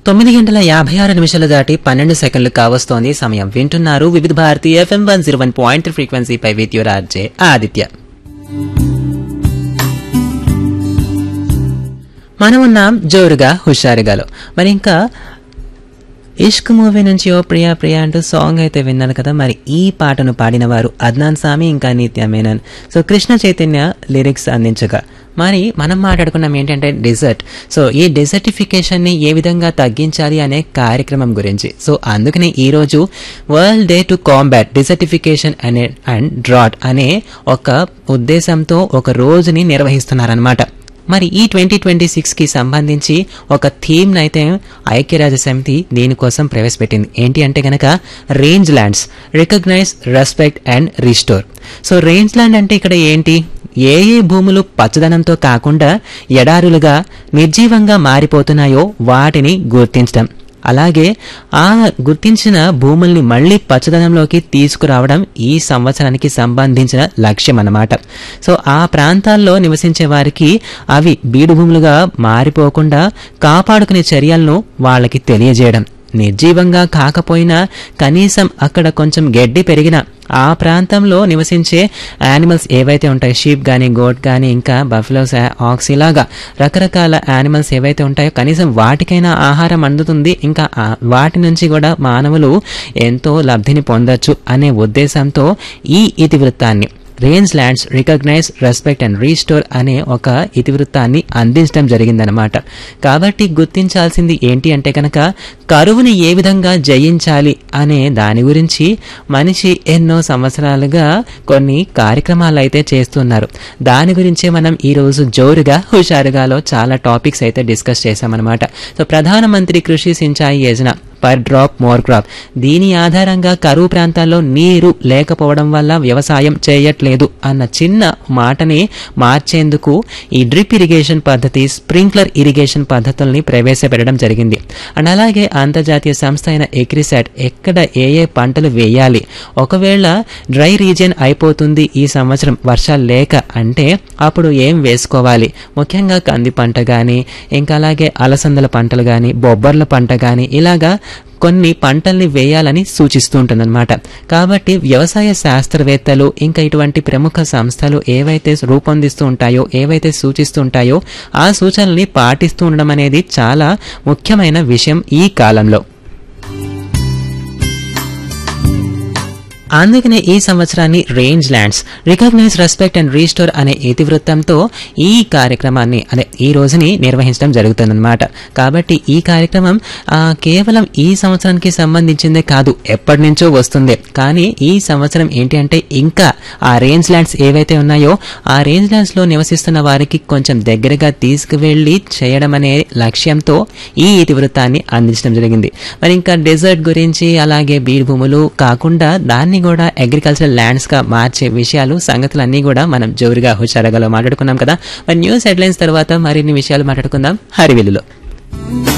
9:56 దాటి 12 సెకండ్లు కావస్తోంది సమయం. వింటున్నారు వివిధ Bharati FM 101.3 ఫ్రీక్వెన్సీపై with your RJ Aditya. మనం ఉన్నాం జోరుగా హుషారుగాలో. మరి ఇంకా ఇష్క్ మూవీ నుంచి ఓ ప్రియా ప్రియా అంటూ సాంగ్ అయితే విన్నాను కదా. మరి ఈ పాటను పాడిన వారు అద్నాన్ సామి ఇంకా నిత్య మేనన్. సో కృష్ణ చైతన్య లిరిక్స్ అందించగా మరి మనం మాట్లాడుకున్నాం ఏంటంటే డెజర్ట్. సో ఈ డెజర్టిఫికేషన్ ని ఏ విధంగా తగ్గించాలి అనే కార్యక్రమం గురించి. సో అందుకనే ఈ రోజు world day to combat desertification and drought అనే ఒక ఉద్దేశంతో ఒక రోజుని నిర్వహిస్తున్నారనమాట. మరి ఈ 2026 కి సంబంధించి ఒక థీమ్ నైతే ఐక్యరాజ్య సమితి దీనికోసం ప్రవేశపెట్టింది. ఏంటి అంటే గనక range lands recognise, respect and restore. So range land అంటే ఇక్కడ ఏంటి, ఏ భూములు పచ్చదనంతో కాకుండా ఎడారులుగా నిర్జీవంగా మారిపోతున్నాయో వాటిని గుర్తించడం, అలాగే ఆ గుర్తించిన భూముల్ని మళ్లీ పచ్చదనంలోకి తీసుకురావడం ఈ సంవత్సరానికి సంబంధించిన లక్ష్యం అన్నమాట. సో ఆ ప్రాంతాల్లో నివసించే వారికి అవి బీడు భూములుగా మారిపోకుండా కాపాడుకునే చర్యలను వాళ్ళకి తెలియజేయడం, నిర్జీవంగా కాకపోయినా కనీసం అక్కడ కొంచెం గడ్డి పెరిగిన ఆ ప్రాంతంలో నివసించే యానిమల్స్ ఏవైతే ఉంటాయో, షీప్ కానీ, గోట్ కానీ, ఇంకా బఫెలోస్, ఆక్స్, ఇలాగా రకరకాల యానిమల్స్ ఏవైతే ఉంటాయో కనీసం వాటికైనా ఆహారం అందుతుంది, ఇంకా వాటి నుంచి కూడా మానవులు ఎంతో లబ్ధిని పొందొచ్చు అనే ఉద్దేశంతో ఈ ఇతివృత్తాన్ని range lands recognise, respect and restore అనే ఒక ఇతివృత్తాన్ని అందించడం జరిగిందనమాట. కాబట్టి గుర్తించాల్సింది ఏంటి అంటే కనుక కరువుని ఏ విధంగా జయించాలి అనే దాని గురించి మనిషి ఎన్నో సంవత్సరాలుగా కొన్ని కార్యక్రమాలు అయితే చేస్తున్నారు. దాని గురించే మనం ఈరోజు జోరుగా హుషారుగాలో చాలా టాపిక్స్ అయితే డిస్కస్ చేశామన్నమాట. సో ప్రధానమంత్రి కృషి Sinchai Yojana per drop more crop, దీని ఆధారంగా కరువు ప్రాంతాల్లో నీరు లేకపోవడం వల్ల వ్యవసాయం చేయట్లేదు అన్న చిన్న మాటని మార్చేందుకు ఈ డ్రిప్ ఇరిగేషన్ పద్ధతి, స్ప్రింక్లర్ ఇరిగేషన్ పద్ధతుల్ని ప్రవేశపెట్టడం జరిగింది. అండ్ అలాగే అంతర్జాతీయ సంస్థ అయిన ఎక్రిసాట్ ఎక్కడ ఏ పంటలు వేయాలి, ఒకవేళ డ్రై రీజియన్ అయిపోతుంది ఈ సంవత్సరం వర్షాలు లేక అంటే అప్పుడు ఏం వేసుకోవాలి, ముఖ్యంగా కంది పంట కానీ, ఇంకా అలాగే అలసందల పంటలు కానీ, బొబ్బర్ల పంట కానీ, ఇలాగా కొన్ని పంటల్ని వేయాలని సూచిస్తూ ఉంటుందన్నమాట. కాబట్టి వ్యవసాయ శాస్త్రవేత్తలు ఇంకా ఇటువంటి ప్రముఖ సంస్థలు ఏవైతే రూపొందిస్తూ ఉంటాయో, ఏవైతే సూచిస్తూ ఉంటాయో ఆ సూచనల్ని పాటిస్తూ ఉండడం అనేది చాలా ముఖ్యమైన విషయం ఈ కాలంలో. అందుకనే ఈ సంవత్సరాన్ని range lands recognise, respect and restore అనే ఇతివృత్తంతో ఈ కార్యక్రమాన్ని అదే ఈ రోజుని నిర్వహించడం జరుగుతుందన్నమాట. కాబట్టి ఈ కార్యక్రమం కేవలం ఈ సంవత్సరానికి సంబంధించిందే కాదు, ఎప్పటి నుంచో వస్తుంది. కానీ ఈ సంవత్సరం ఏంటి అంటే ఇంకా ఆ రేంజ్ ల్యాండ్స్ ఏవైతే ఉన్నాయో ఆ రేంజ్ ల్యాండ్స్ లో నివసిస్తున్న వారికి కొంచెం దగ్గరగా తీసుకువెళ్లి చేయడం అనే లక్ష్యంతో ఈ ఇతివృత్తాన్ని అందించడం జరిగింది. మరి ఇంకా డెజర్ట్ గురించి, అలాగే బీడు భూములు కాకుండా దాన్ని కూడా అగ్రికల్చరల్ ల్యాండ్స్ గా మార్చే విషయాలు, సంగతులన్నీ కూడా మనం జోరుగా హుషారుగాలో మాట్లాడుకున్నాం కదా. మరి న్యూస్ హెడ్లైన్స్ తర్వాత మరిన్ని విషయాలు మాట్లాడుకుందాం హరివిల్లులో.